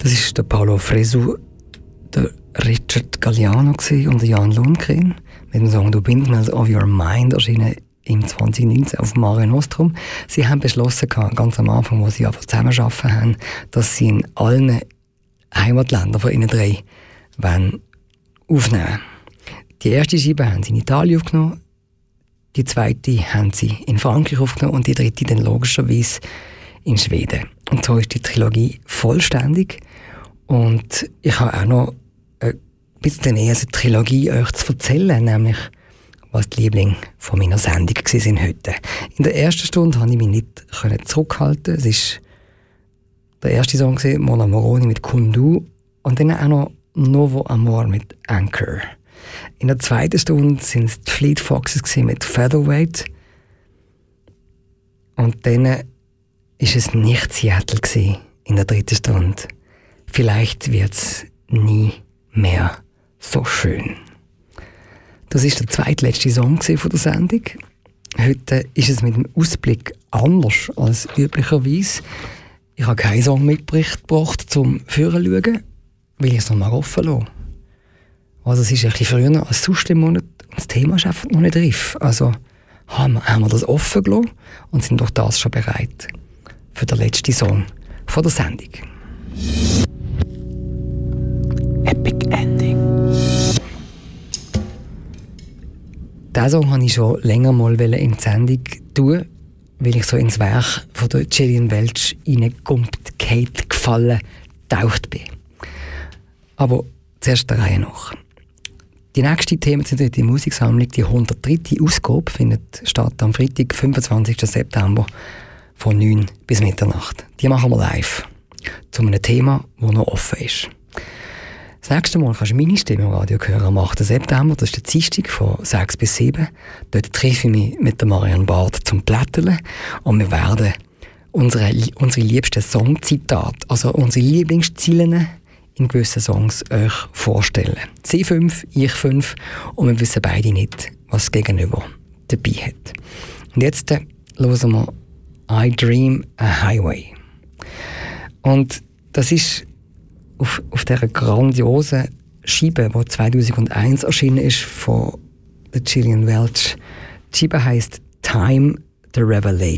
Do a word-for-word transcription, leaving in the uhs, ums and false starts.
Das ist der Paolo Fresu, der Richard Galliano und der Jan Lundgren mit dem Song «Du Windmills of Your Mind» erschienen im zwanzig neunzehn auf Mare Nostrum. Sie haben beschlossen, ganz am Anfang, wo sie einfach zusammenarbeiten haben, dass sie in allen Heimatländern von ihnen drei wollen aufnehmen. Die erste Scheibe haben sie in Italien aufgenommen, die zweite haben sie in Frankreich aufgenommen und die dritte dann logischerweise in Schweden. Und so ist die Trilogie vollständig. Und ich habe auch noch ein bisschen eher eine Trilogie euch zu erzählen, nämlich was die Lieblinge von meiner Sendung waren heute. In der ersten Stunde konnte ich mich nicht zurückhalten. Es war der erste Song, Mona Moroni mit Kundu, und dann auch noch Novo Amor mit Anchor. In der zweiten Stunde sind es die Fleet Foxes mit Featherweight. Und dann war es nicht Seattle in der dritten Stunde. Vielleicht wird es nie mehr so schön. Das ist der zweitletzte Song von der Sendung. Heute ist es mit dem Ausblick anders als üblicherweise. Ich habe keinen Song mitgebracht zum Führen schauen, weil ich es noch mal offen lasse. Also es ist ein bisschen früher als sonst im Monat und das Thema ist einfach noch nicht reif. Also haben wir, haben wir das offen gelassen und sind durch das schon bereit für den letzten Song von der Sendung. Epic Ending. Diesen Song wollte ich schon länger mal in die Sendung tun, weil ich so ins Werk von der Gillian Welch reingekumpelt, Kate gefallen, getaucht bin. Aber zuerst der Reihe nach. Die nächste themenzentrierte Musiksammlung, die hundertdritte Ausgabe, findet statt am Freitag, fünfundzwanzigsten September von neun bis Mitternacht. Die machen wir live zu einem Thema, das noch offen ist. Das nächste Mal kannst du meine Stimme im Radio hören am achten September, das ist der Dienstag von sechs bis sieben. Dort treffe ich mich mit der Marianne Barth zum Plätteln und wir werden unsere, unsere liebsten Songzitate, also unsere Lieblingsziele in gewissen Songs euch vorstellen. Sie fünf, ich fünf und wir wissen beide nicht, was das Gegenüber dabei hat. Und jetzt äh, hören wir «I Dream a Highway». Und das ist auf, auf dieser grandiosen Scheibe, die zweitausendeins erschienen ist von der Gillian Welch. Die Scheibe heisst «Time the Revelation».